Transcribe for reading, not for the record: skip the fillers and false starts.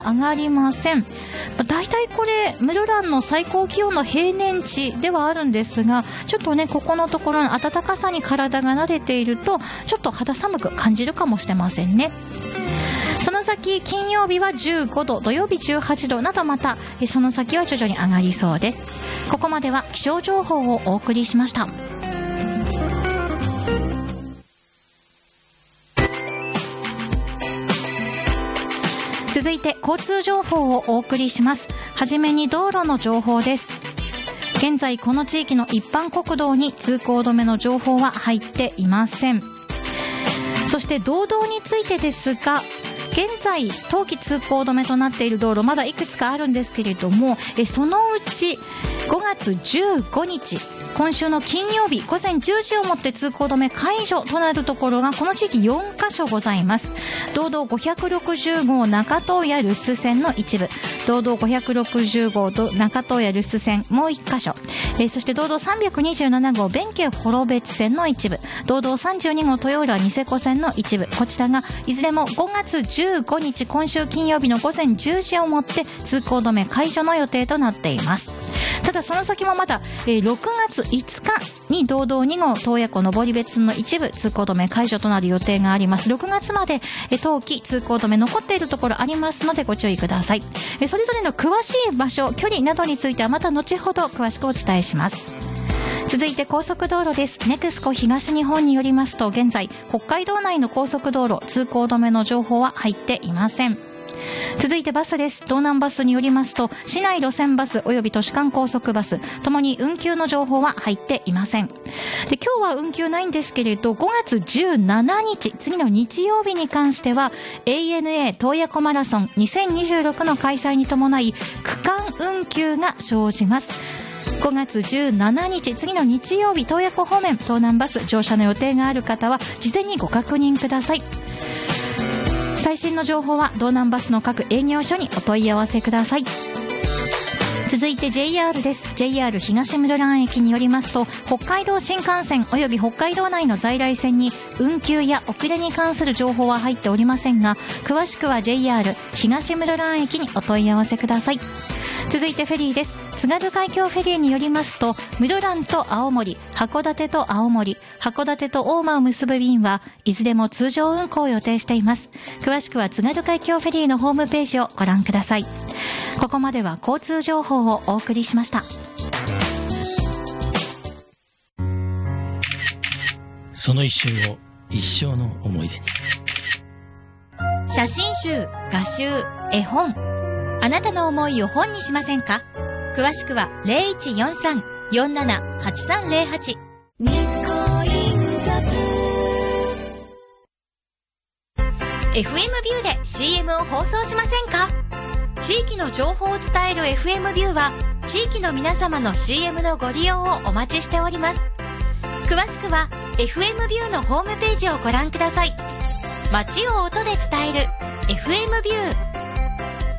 上がりません。だいたいこれ室蘭の最高気温の平年値ではあるんですが、ちょっとねここのところの暖かさに体が慣れているとちょっと肌寒く感じるかもしれませんね。その先金曜日は15度、土曜日18度など、またその先は徐々に上がりそうです。ここまでは気象情報をお送りしました。続いて交通情報をお送りします。はじめに道路の情報です。現在この地域の一般国道に通行止めの情報は入っていません。そして道道についてですが、現在冬季通行止めとなっている道路まだいくつかあるんですけれども、そのうち5月15日今週の金曜日午前10時をもって通行止め解除となるところがこの地域4カ所ございます。道道560号中東谷留守線の一部、道道560号中東谷留守線もう1カ所、そして道道327号弁慶幌別線の一部、道道32号豊浦ニセコ線の一部、こちらがいずれも5月15日今週金曜日の午前10時をもって通行止め解除の予定となっています。ただその先もまだ6月5日に道道2号洞爺湖登別の一部通行止め解除となる予定があります。6月まで冬季通行止め残っているところありますのでご注意ください。それぞれの詳しい場所距離などについてはまた後ほど詳しくお伝えします。続いて高速道路です。ネクスコ東日本によりますと、現在北海道内の高速道路通行止めの情報は入っていません。続いてバスです。道南バスによりますと、市内路線バスおよび都市間高速バスともに運休の情報は入っていません。で、今日は運休ないんですけれど、5月17日次の日曜日に関しては ANA 洞爺湖マラソン2026の開催に伴い区間運休が生じます。5月17日次の日曜日、洞爺湖方面東南バス乗車の予定がある方は事前にご確認ください。最新の情報は道南バスの各営業所にお問い合わせください。続いて JR です。 JR 東室蘭駅によりますと、北海道新幹線および北海道内の在来線に運休や遅れに関する情報は入っておりませんが、詳しくは JR 東室蘭駅にお問い合わせください。続いてフェリーです。津軽海峡フェリーによりますと、室蘭と青森、函館と青森、函館と大間を結ぶ便はいずれも通常運航を予定しています。詳しくは津軽海峡フェリーのホームページをご覧ください。ここまでは交通情報をお送りしました。 その一瞬を一生の思い出に。 写真集、画集、絵本、あなたの思いを本にしませんか？詳しくは 0143-478308 日光印刷 FM ビューで CM を放送しませんか？地域の情報を伝える FM ビューは地域の皆様の CM のご利用をお待ちしております。詳しくは FM ビューのホームページをご覧ください。街を音で伝える FM ビュー。